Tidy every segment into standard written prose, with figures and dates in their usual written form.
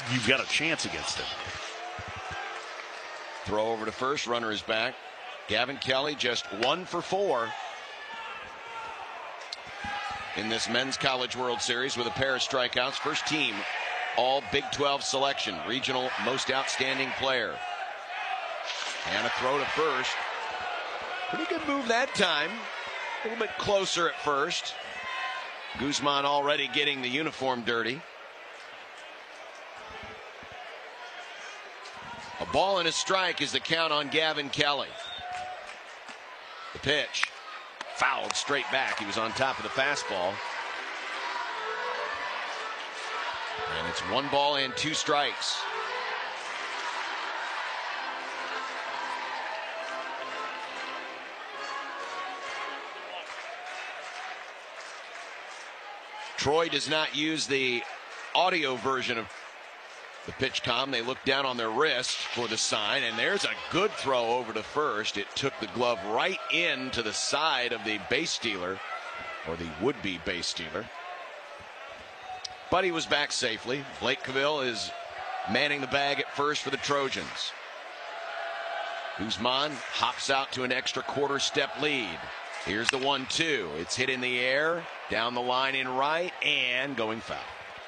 you've got a chance against him. Throw over to first, runner is back. Gavin Kelly just 1 for 4 in this Men's College World Series with a pair of strikeouts. First team all Big 12 selection, regional most outstanding player. And a throw to first. Pretty good move that time. A little bit closer at first. Guzman already getting the uniform dirty. A ball and a strike is the count on Gavin Kelly. The pitch. Fouled straight back. He was on top of the fastball. And it's 1 ball and 2 strikes. Troy does not use the audio version of the pitch comm. They look down on their wrist for the sign, and there's a good throw over to first. It took the glove right into the side of the base stealer, or the would-be base stealer. But he was back safely. Blake Cavill is manning the bag at first for the Trojans. Guzman hops out to an extra quarter-step lead. Here's the 1-2. It's hit in the air, down the line in right, and going foul.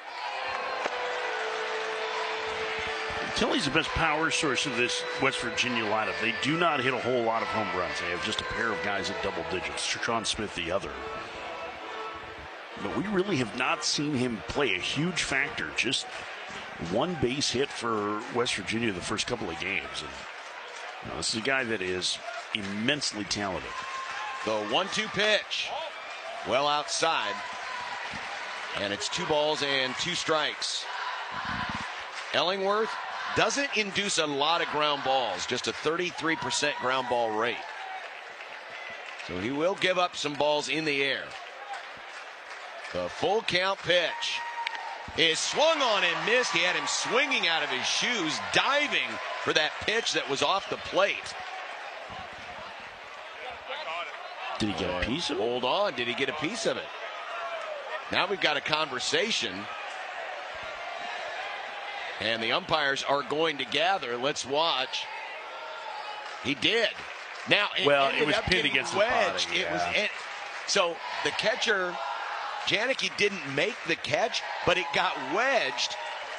Kelly's the best power source of this West Virginia lineup. They do not hit a whole lot of home runs. They have just a pair of guys at double digits. Sean Smith the other. But we really have not seen him play a huge factor. Just 1 base hit for West Virginia the first couple of games. And, this is a guy that is immensely talented. The 1-2 pitch. Well outside. And it's 2 balls and 2 strikes. Ellingworth doesn't induce a lot of ground balls, just a 33% ground ball rate. So he will give up some balls in the air. The full count pitch is swung on and missed. He had him swinging out of his shoes, diving for that pitch that was off the plate. Did he get a piece of it? Hold on. Did he get a piece of it? Now we've got a conversation. And the umpires are going to gather. Let's watch. He did. Now, it was pinned against the body. Yeah. So the catcher, Janicki, didn't make the catch, but it got wedged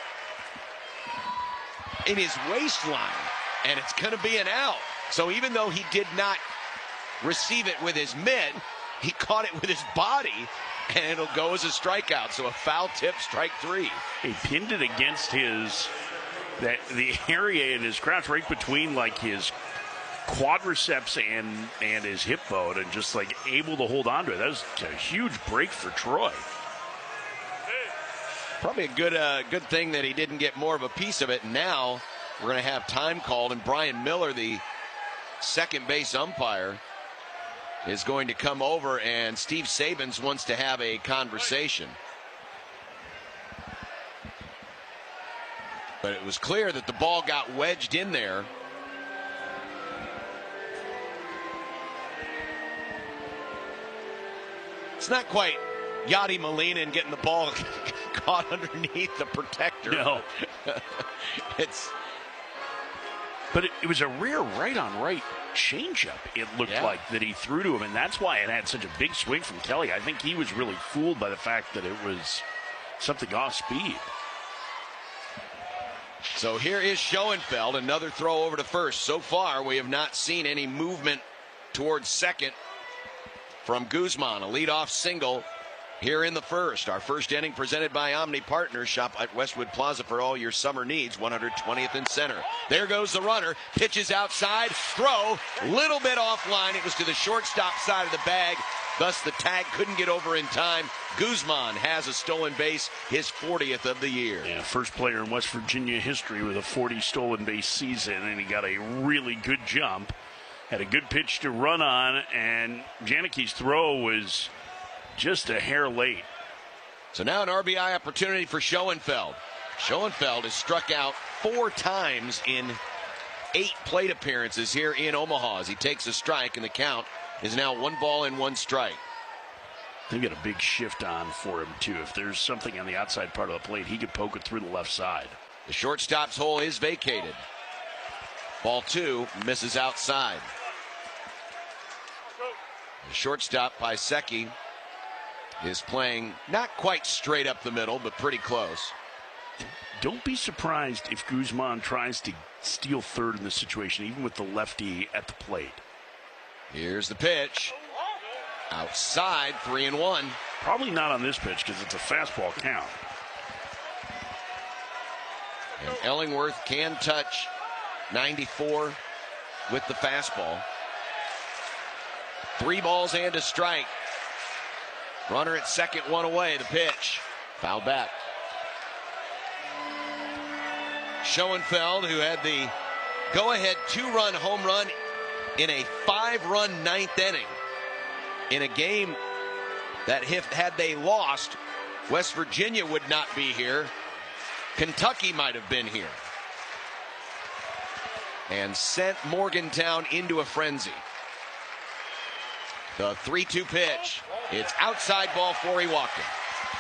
in his waistline, and it's going to be an out. So even though he did not receive it with his mitt, he caught it with his body, and it'll go as a strikeout. So a foul tip, strike 3. He pinned it against the area in his crouch, right between like his quadriceps and his hip bone, and just like able to hold on to it. That was a huge break for Troy. Probably a good thing that he didn't get more of a piece of it. Now we're going to have time called, and Brian Miller, the second base umpire, is going to come over, and Steve Sabins wants to have a conversation. But it was clear that the ball got wedged in there. It's not quite Yadi Molina and getting the ball caught underneath the protector. No. But it was a rare right-on-right changeup, it looked like, that he threw to him, and that's why it had such a big swing from Kelly. I think he was really fooled by the fact that it was something off speed. So here is Schoenfeld, another throw over to first. So far, we have not seen any movement towards second from Guzman. A leadoff single here in the first. Our first inning presented by Omni Partners. Shop at Westwood Plaza for all your summer needs. 120th and center. There goes the runner. Pitches outside. Throw. Little bit offline. It was to the shortstop side of the bag. Thus the tag couldn't get over in time. Guzman has a stolen base, his 40th of the year. Yeah, first player in West Virginia history with a 40 stolen base season, and he got a really good jump. Had a good pitch to run on, and Janicki's throw was just a hair late. So now an RBI opportunity for Schoenfeld. Schoenfeld has struck out 4 times in 8 plate appearances here in Omaha as he takes a strike, and the count is now 1 ball and 1 strike. They've got a big shift on for him, too. If there's something on the outside part of the plate, he could poke it through the left side. The shortstop's hole is vacated. Ball 2 misses outside. The shortstop, Paiseki, is playing not quite straight up the middle, but pretty close. Don't be surprised if Guzman tries to steal third in this situation, even with the lefty at the plate. Here's the pitch. Outside, 3-1. Probably not on this pitch because it's a fastball count. And Ellingworth can touch 94 with the fastball. 3 balls and a strike. Runner at second, 1 away. The pitch. Foul back. Schoenfeld, who had the go-ahead 2-run home run in a 5-run ninth inning, in a game that had they lost, West Virginia would not be here. Kentucky might have been here. And sent Morgantown into a frenzy. The 3-2 pitch. It's outside, ball 4. He walked it.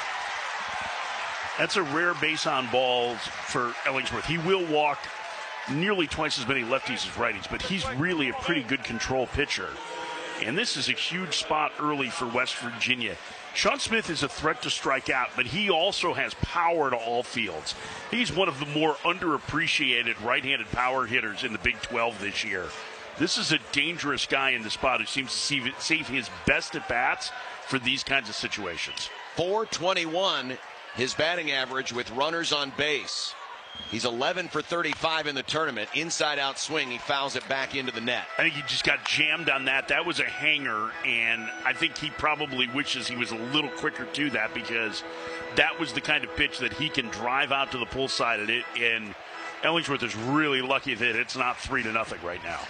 That's a rare base on balls for Ellingworth. He will walk nearly twice as many lefties as righties, but he's really a pretty good control pitcher. And this is a huge spot early for West Virginia. Sean Smith is a threat to strike out, but he also has power to all fields. He's one of the more underappreciated right-handed power hitters in the Big 12 this year. This is a dangerous guy in the spot who seems to save his best at-bats for these kinds of situations. .421, his batting average with runners on base. He's 11 for 35 in the tournament. Inside-out swing, he fouls it back into the net. I think he just got jammed on that. That was a hanger, and I think he probably wishes he was a little quicker to that because that was the kind of pitch that he can drive out to the pull side of it, and Ellingworth is really lucky that it's not 3-0 right now.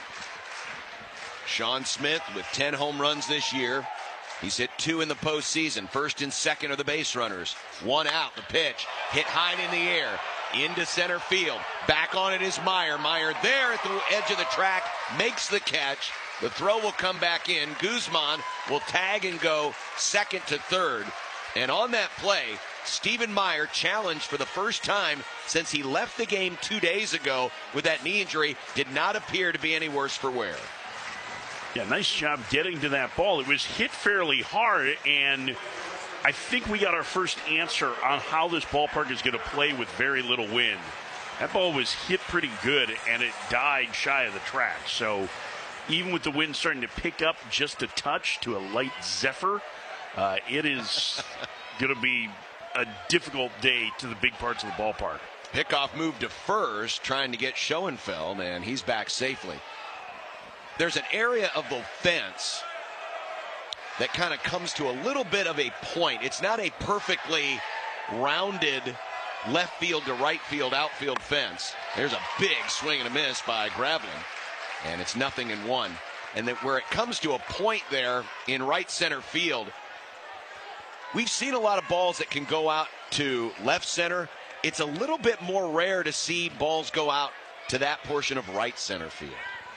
Sean Smith with 10 home runs this year. He's hit 2 in the postseason. First and second are the base runners. 1 out. The pitch hit high in the air into center field. Back on it is Meyer. Meyer there at the edge of the track makes the catch. The throw will come back in. Guzman will tag and go second to third. And on that play, Stephen Meyer, challenged for the first time since he left the game 2 days ago with that knee injury, did not appear to be any worse for wear. Yeah, nice job getting to that ball. It was hit fairly hard, and I think we got our first answer on how this ballpark is going to play with very little wind. That ball was hit pretty good, and it died shy of the track. So even with the wind starting to pick up just a touch to a light zephyr, it is going to be a difficult day to the big parts of the ballpark. Pickoff moved to first, trying to get Schoenfeld, and he's back safely. There's an area of the fence that kind of comes to a little bit of a point. It's not a perfectly rounded left field to right field, outfield fence. There's a big swing and a miss by Gravlin, and it's 0-1. And that where it comes to a point there in right center field, we've seen a lot of balls that can go out to left center. It's a little bit more rare to see balls go out to that portion of right center field.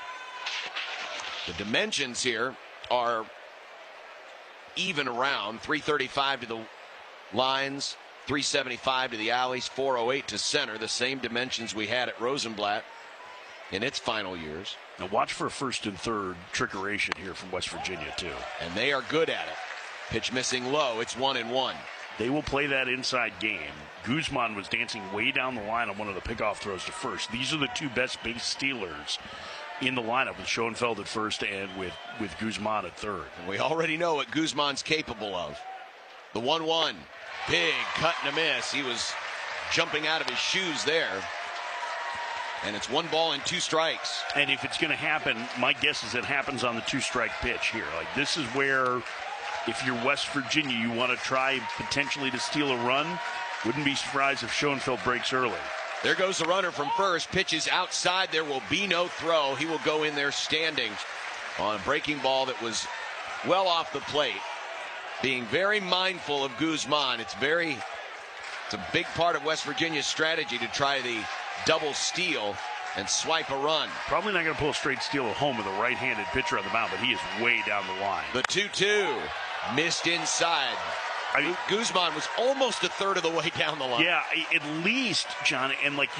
The dimensions here are even around. 335 to the lines, 375 to the alleys, 408 to center. The same dimensions we had at Rosenblatt in its final years. Now watch for a first and third trickeration here from West Virginia too. And they are good at it. Pitch missing low. It's 1-1. They will play that inside game. Guzman was dancing way down the line on one of the pickoff throws to first. These are the two best base stealers in the lineup, with Schoenfeld at first and with Guzman at third. And we already know what Guzman's capable of. The 1-1. Big cut and a miss. He was jumping out of his shoes there. And it's 1 ball and 2 strikes. And if it's going to happen, my guess is it happens on the 2-strike pitch here. Like, this is where, if you're West Virginia, you want to try potentially to steal a run. Wouldn't be surprised if Schoenfeld breaks early. There goes the runner from first. Pitches outside. There will be no throw. He will go in there standing on a breaking ball that was well off the plate. Being very mindful of Guzman. It's a big part of West Virginia's strategy to try the double steal and swipe a run. Probably not going to pull a straight steal at home with a right-handed pitcher on the mound, but he is way down the line. The 2-2 missed inside. Guzman was almost a third of the way down the line. Yeah, at least, John, and like